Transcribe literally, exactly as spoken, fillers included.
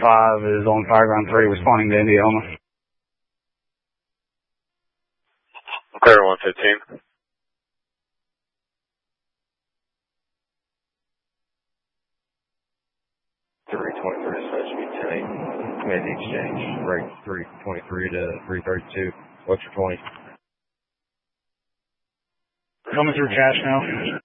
five is on Fireground three, responding to Indiana. Clear one fifteen. three twenty-three, supposed to be ten eight. Made the exchange. Break three twenty-three to three thirty-two. What's your twenty? Coming through cash now.